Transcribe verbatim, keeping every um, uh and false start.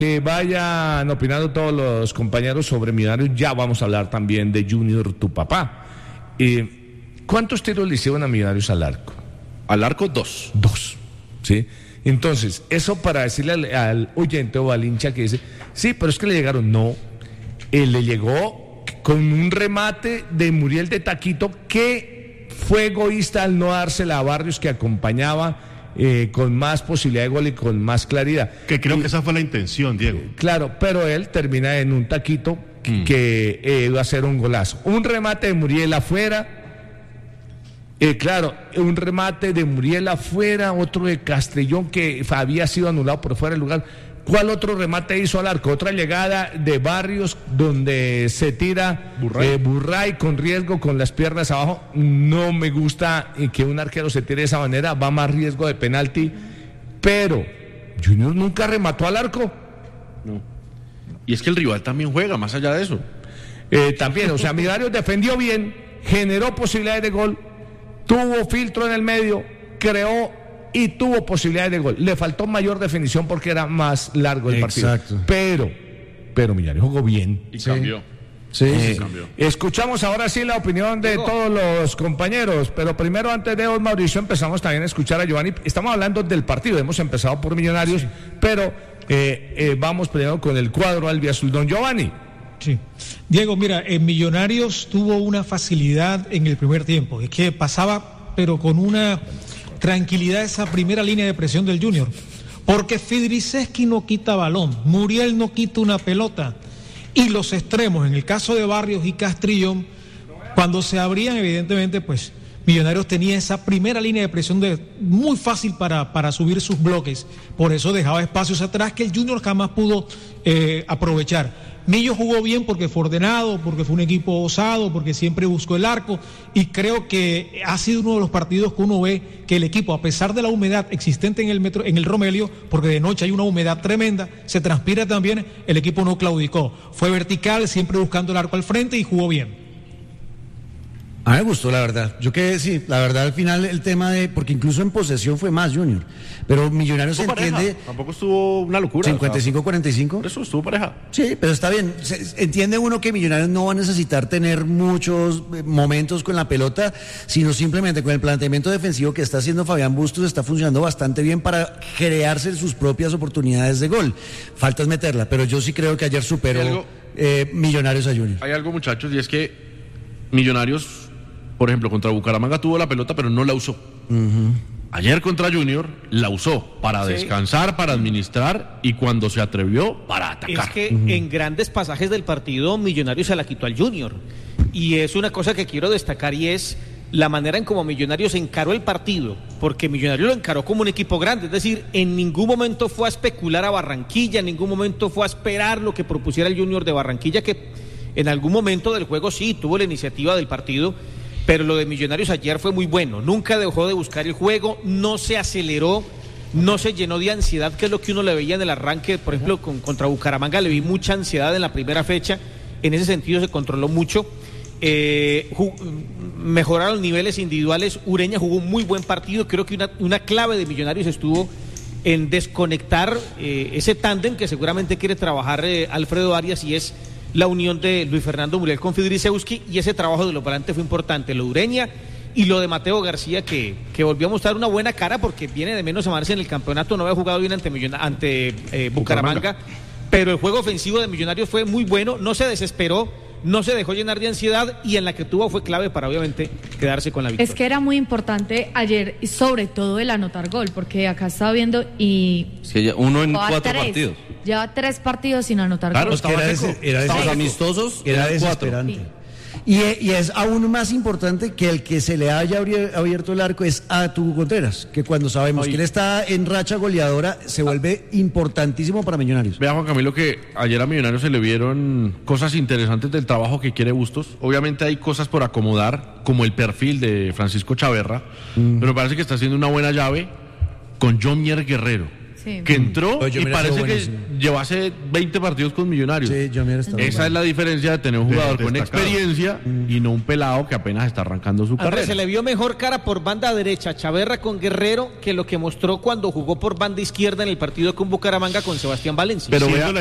Que vayan opinando todos los compañeros sobre Millonarios. Ya vamos a hablar también de Junior, tu papá. Eh, ¿Cuántos tiros le hicieron a Millonarios al arco? Al arco, dos. Dos, ¿sí? Entonces, eso para decirle al, al oyente o al hincha que dice, sí, pero es que le llegaron. No, él le llegó con un remate de Muriel de Taquito que fue egoísta al no dársela a Barrios, que acompañaba Eh, con más posibilidad de gol y con más claridad. Que creo y, que esa fue la intención, Diego. Eh, claro, pero él termina en un taquito mm. que eh, iba a ser un golazo. Un remate de Muriel afuera, eh, claro, un remate de Muriel afuera, otro de Castrillón que había sido anulado por fuera del lugar. ¿Cuál otro remate hizo al arco? Otra llegada de Barrios donde se tira Burray, eh, Burray con riesgo, con las piernas abajo. No me gusta que un arquero se tire de esa manera, va más riesgo de penalti. Pero Junior nunca remató al arco. No. Y es que el rival también juega, más allá de eso. Eh, también, o sea, Millonarios defendió bien, generó posibilidades de gol, tuvo filtro en el medio, creó y tuvo posibilidades de gol. Le faltó mayor definición porque era más largo el partido. Exacto. Pero, pero Millonarios jugó bien. Y sí. cambió. Sí, eh, sí. Cambió. Escuchamos ahora sí la opinión de todos los compañeros, pero primero, antes de don Mauricio, empezamos también a escuchar a Giovanni. Estamos hablando del partido, hemos empezado por Millonarios, sí. pero eh, eh, vamos primero con el cuadro albiazul. Don Giovanni. Sí. Diego, mira, en Millonarios tuvo una facilidad en el primer tiempo, es que pasaba, pero con una tranquilidad esa primera línea de presión del Junior, porque Fidriceski no quita balón, Muriel no quita una pelota, y los extremos, en el caso de Barrios y Castrillón, cuando se abrían, evidentemente, pues Millonarios tenía esa primera línea de presión de, muy fácil para, para subir sus bloques, por eso dejaba espacios atrás que el Junior jamás pudo eh, aprovechar. Millo jugó bien porque fue ordenado, porque fue un equipo osado, porque siempre buscó el arco, y creo que ha sido uno de los partidos que uno ve que el equipo, a pesar de la humedad existente en el metro, en el Romelio, porque de noche hay una humedad tremenda, se transpira también, el equipo no claudicó, fue vertical, siempre buscando el arco al frente y jugó bien. A mí me gustó, la verdad. Yo que sí, la verdad, al final el tema de... Porque incluso en posesión fue más Junior. Pero Millonarios se entiende... Tampoco estuvo una locura. ¿cincuenta y cinco cuarenta y cinco? Por eso estuvo pareja. Sí, pero está bien. Se, entiende uno que Millonarios no va a necesitar tener muchos momentos con la pelota, sino simplemente con el planteamiento defensivo que está haciendo Fabián Bustos, está funcionando bastante bien para crearse sus propias oportunidades de gol. Falta es meterla, pero yo sí creo que ayer superó algo, eh, Millonarios a Junior. Hay algo, muchachos, y es que Millonarios... Por ejemplo, contra Bucaramanga tuvo la pelota, pero no la usó. Uh-huh. Ayer contra Junior la usó para sí. descansar, para administrar y cuando se atrevió, para atacar. Es que uh-huh. en grandes pasajes del partido, Millonarios se la quitó al Junior. Y es una cosa que quiero destacar y es la manera en cómo Millonarios encaró el partido. Porque Millonarios lo encaró como un equipo grande. Es decir, en ningún momento fue a especular a Barranquilla, en ningún momento fue a esperar lo que propusiera el Junior de Barranquilla, que en algún momento del juego sí tuvo la iniciativa del partido. Pero lo de Millonarios ayer fue muy bueno, nunca dejó de buscar el juego, no se aceleró, no se llenó de ansiedad, que es lo que uno le veía en el arranque, por ejemplo, con, contra Bucaramanga le vi mucha ansiedad en la primera fecha, en ese sentido se controló mucho, eh, jug- mejoraron los niveles individuales, Ureña jugó un muy buen partido, creo que una, una clave de Millonarios estuvo en desconectar eh, ese tándem que seguramente quiere trabajar eh, Alfredo Arias y es la unión de Luis Fernando Muriel con Fidriceski, y ese trabajo de los volantes fue importante, lo de Ureña y lo de Mateo García, que, que volvió a mostrar una buena cara porque viene de menos a más en el campeonato, no había jugado bien ante, Millon- ante eh, Bucaramanga, Bucaramanga, pero el juego ofensivo de Millonarios fue muy bueno, no se desesperó, no se dejó llenar de ansiedad y en la que tuvo fue clave para obviamente quedarse con la victoria. Es que era muy importante ayer, y sobre todo el anotar gol, porque acá estaba viendo y... Sí, uno en cuatro tres, partidos. Lleva tres partidos sin anotar claro, gol. Claro, era, ese, era Estamos ese, amistosos, era eran desesperante. cuatro. Sí. Y, y es aún más importante que el que se le haya abierto el arco es a Tugu Contreras, que cuando sabemos Oye. que él está en racha goleadora, se vuelve importantísimo para Millonarios. Vea, Juan Camilo, que ayer a Millonarios se le vieron cosas interesantes del trabajo que quiere Bustos. Obviamente hay cosas por acomodar, como el perfil de Francisco Chaverra, mm. pero me parece que está haciendo una buena llave con Jomier Guerrero. Sí. que entró Oye, y mira, parece estuvo que buenísimo. llevase veinte partidos con Millonarios. Sí, yo mira, está Esa bueno. es la diferencia de tener un jugador con Destacado. experiencia y no un pelado que apenas está arrancando su Andrés, carrera. se le vio mejor cara por banda derecha Chaverra con Guerrero que lo que mostró cuando jugó por banda izquierda en el partido con Bucaramanga con Sebastián Valencia. Pero Siendo vea, la